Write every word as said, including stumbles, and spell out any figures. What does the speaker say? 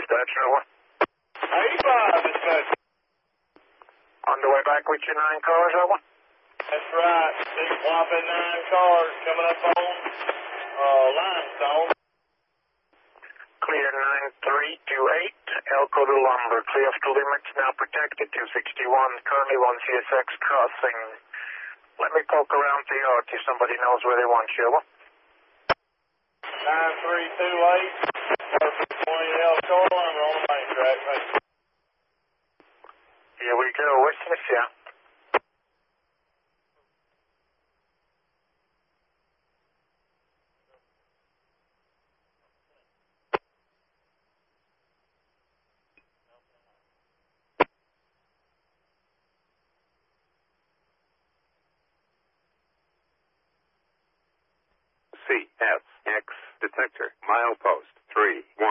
Dispatcher, over. eighty-five, dispatcher. On the way back with your nine cars, over. That's right. Big whopping nine cars coming up on uh, Limestone. Clear nine three two eight. Elko to Lumber. Clear to limits now protected. two sixty-one. Currently one C S X crossing. Let me poke around the yard till somebody knows where they want you, over. nine three two eight. Perfect twenty Elko Lumber on the main track. Thank you. Here we go. Witness, yeah. C S X detector, milepost three one.